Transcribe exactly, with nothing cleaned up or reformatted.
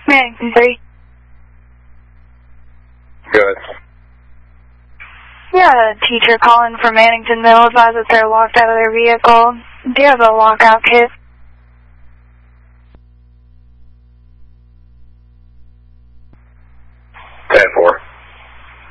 Mannington three. Good. We had a teacher calling from Mannington Middle, advised that they're locked out of their vehicle. Do you have a lockout kit?